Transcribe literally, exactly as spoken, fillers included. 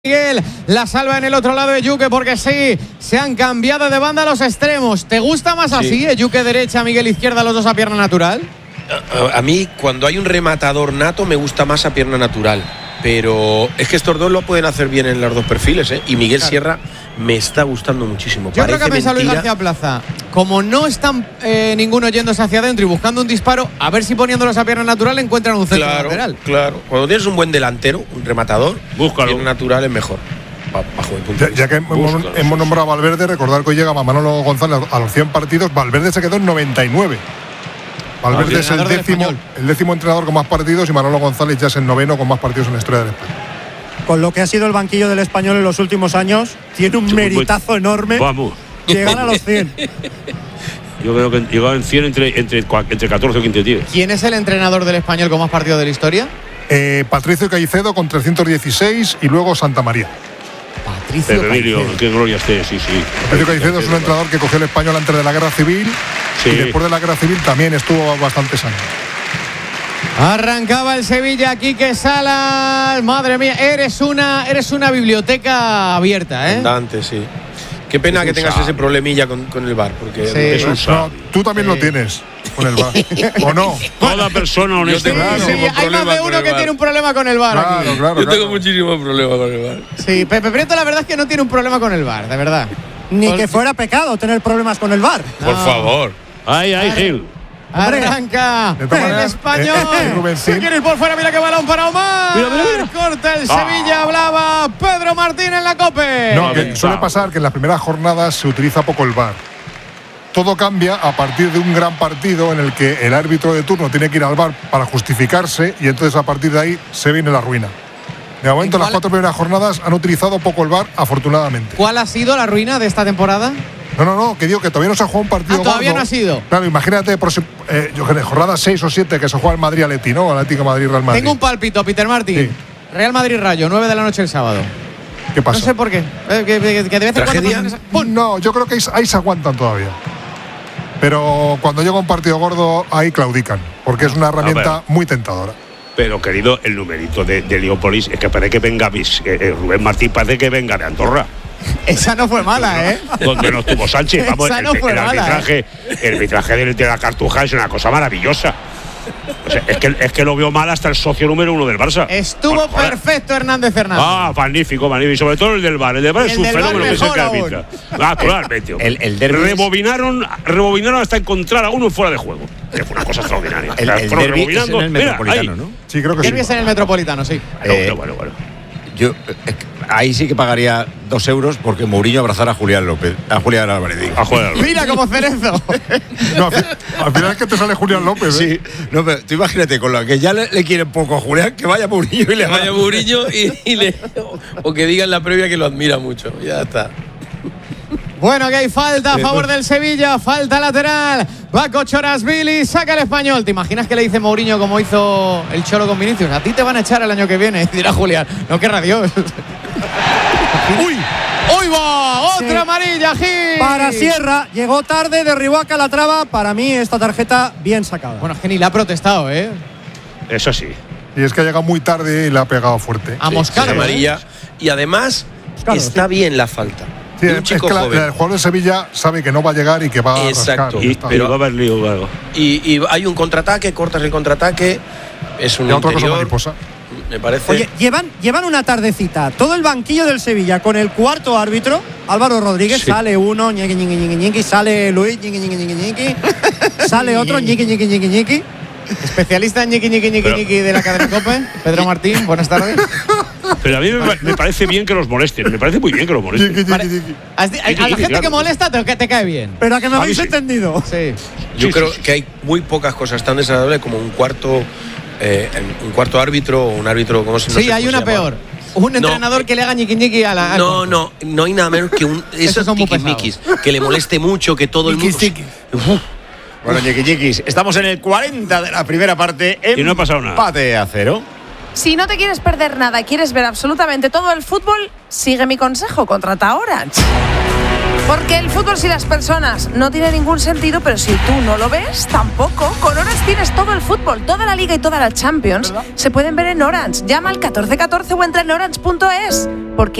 Miguel la salva en el otro lado de Yuque, porque sí, se han cambiado de banda los extremos. ¿Te gusta más sí. así, eh? Yuque derecha, Miguel izquierda, los dos a pierna natural? A, a mí, cuando hay un rematador nato, me gusta más a pierna natural. Pero es que estos dos lo pueden hacer bien en los dos perfiles, ¿eh? Y Miguel claro. Sierra me está gustando muchísimo. Yo Parece creo que ha pensado Luis García Plaza, como no están eh, ninguno yéndose hacia adentro y buscando un disparo, a ver si poniéndolos a pierna natural encuentran un centro claro, lateral. Claro, cuando tienes un buen delantero, un rematador, búscalo. Pierna natural es mejor. Bajo el punto ya, ya que hemos, hemos nombrado a Valverde, recordar que hoy llega Manolo González a los cien partidos. Valverde se quedó en noventa y nueve. Valverde es el décimo, el décimo entrenador con más partidos y Manolo González ya es el noveno con más partidos en la historia del España. Con lo que ha sido el banquillo del Español en los últimos años, tiene un meritazo enorme Vamos. llegar a los cien. Yo creo que llegaba en cien entre, entre, entre catorce o quince tíos. ¿Quién es el entrenador del Español con más partidos de la historia? Eh, Patricio Caicedo con trescientos dieciséis y luego Santa María. Patricio Pero Emilio, Caicedo. qué gloria esté, sí, sí. Patricio Caicedo es un entrenador que cogió el Español antes de la Guerra Civil sí. y después de la Guerra Civil también estuvo bastantes años. Arrancaba el Sevilla, Quique Salas. Madre mía, eres una, eres una biblioteca abierta, ¿eh? Andante, sí. Qué pena es que tengas sabio. ese problemilla con, con el bar, porque sí. es un no, tú también sí. lo tienes con el bar, ¿o no? Toda persona honesta. Sí, claro, sí, hay más de uno que tiene un problema con el bar. Claro, aquí. claro, Yo claro. tengo muchísimos problemas con el bar. Sí, Pepe Prieto la verdad es que no tiene un problema con el bar, de verdad. Ni Por... que fuera pecado tener problemas con el bar. No. Por favor. Ay, ay, Gil. Arranca el manera, Español. Eh, eh, Se quiere ir por fuera, mira qué balón para Omar. Mira, mira, mira. Corta el Ah. Sevilla, hablaba Pedro Martín en la COPE. No, que suele pasar que en las primeras jornadas se utiliza poco el bar. Todo cambia a partir de un gran partido en el que el árbitro de turno tiene que ir al bar para justificarse y entonces a partir de ahí se viene la ruina. De momento, las cuatro primeras jornadas han utilizado poco el bar, afortunadamente. ¿Cuál ha sido la ruina de esta temporada? No, no, no, que digo que todavía no se ha jugado un partido Ah, todavía gordo. no ha sido. Claro, imagínate, eh, yo creo, jornada seis o siete que se juega el Madrid-Atleti, ¿no? Atlético Madrid-Real Madrid. Tengo un pálpito, Peter Martín. Sí. Real Madrid-Rayo, nueve de la noche el sábado. ¿Qué pasa? No sé por qué. Eh, que, que, que de vez en ¿Tragedia? cuando pasan- No, yo creo que ahí, ahí se aguantan todavía. Pero cuando llega un partido gordo, ahí claudican, porque es una herramienta muy tentadora. Pero, querido, el numerito de, de Leópolis es que parece que venga bis, eh, eh, Rubén Martín parece que venga de Andorra. Esa no fue mala, ¿eh? Donde no estuvo Sánchez. Vamos, Esa el, no fue el mala, arbitraje, ¿eh? el arbitraje de, de la Cartuja es una cosa maravillosa. O sea, es, que, es que lo veo mal hasta el socio número uno del Barça. Estuvo Bueno, joder. perfecto Hernández Hernández. Ah, magnífico, magnífico. Y sobre todo el del VAR. El del VAR El es un del VAR fenómeno que es el mejor que aún. arbitra. Ah, totalmente. El, el derbi es- rebobinaron, rebobinaron hasta encontrar a uno fuera de juego. Que fue una cosa extraordinaria. El, O sea, el fueron derbi es rebobinando. en el Mira, Metropolitano, ahí. ¿no? Sí, creo que Derbi sí. es en el Metropolitano, sí. Bueno, Eh, bueno, bueno. Yo eh, ahí sí que pagaría dos euros porque Mourinho abrazara a Julián López, a Julián Álvarez. Digo. A jugar. Mira como Cerezo. No, al, fi- al final es que te sale Julián López, ¿eh? Sí, no, pero tú imagínate con lo que ya le, le quieren poco a Julián, que vaya Mourinho y le Vaya haga- Mourinho y, y le, o que diga en la previa que lo admira mucho. Ya está. Bueno, que hay falta a favor del Sevilla, falta lateral. Va Cochorasvili, saca el Español. ¿Te imaginas que le dice Mourinho como hizo el Cholo con Vinicius? A ti te van a echar el año que viene. Y dirá Julián, no querrá Dios. ¡Uy! ¡Uy va! ¡Otra Sí. amarilla, Gil! Para Sierra, llegó tarde, derribó a Calatrava. Para mí, esta tarjeta bien sacada. Bueno, Geni le ha protestado, ¿eh? Eso sí. Y es que ha llegado muy tarde y le ha pegado fuerte. A Moscaro. Sí, amarilla. Y además, Claro, está sí. bien la falta. Sí, De un es chico que la- joven. el jugador de Sevilla sabe que no va a llegar y que va a Exacto. rascar. Y, Está. pero va a haber lío, claro. Y, y hay un contraataque, cortas el contraataque. Es un Y otra cosa interior, mariposa. me parece. Oye, llevan, llevan una tardecita. Todo el banquillo del Sevilla con el cuarto árbitro, Álvaro Rodríguez, Sí. sale uno, ñiqui, ñiqui, ñiqui, ñiqui, sale Luis, ñiqui, ñiqui, ñiqui, ñiqui, sale otro, ñiqui, ñiqui, ñiqui, ñiqui. Especialista en ñiqui, ñiqui, ñiqui, Pero- ñiqui de la cadena COPE. Pedro Martín, buenas tardes. Pero a mí me, me parece bien que los molesten. Me parece muy bien que los molesten. Yiqui, Vale. yiqui, yiqui. Has di- A, Sí, sí, la gente claro. que molesta te, te cae bien. Pero a que me A mí habéis sí. entendido. Sí. Yo Sí, creo sí, sí. que hay muy pocas cosas tan desagradables como un cuarto, eh, un cuarto árbitro o un árbitro, ¿cómo se no Sí, sé hay cómo una se llama. peor. Un No. entrenador que le haga ñiqui, ñiqui a la. al- No, no, no hay nada menos que un Esos esos son muy tiquismiquis, que le moleste mucho, que todo el mundo. Uf, Bueno, ñiqui, ñiquis, estamos en el cuarenta de la primera parte. Y no ha pasado nada. Empate a cero. Si no te quieres perder nada y quieres ver absolutamente todo el fútbol, sigue mi consejo, contrata Orange. Porque el fútbol sin las personas no tiene ningún sentido, pero si tú no lo ves, tampoco. Con Orange tienes todo el fútbol, toda la Liga y toda la Champions. Se pueden ver en Orange. Llama al catorce catorce o entra en orange punto es. Porque